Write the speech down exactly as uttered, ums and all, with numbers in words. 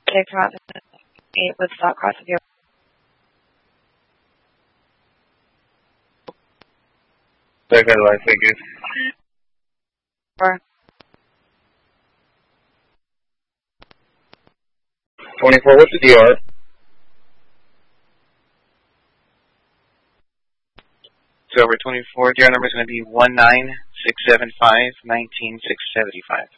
Take cross eight with stop cross of your Second line, thank you. four. twenty-four, what's the D R? So over twenty-four, D R number is going to be one nine six seven five one nine six seven five.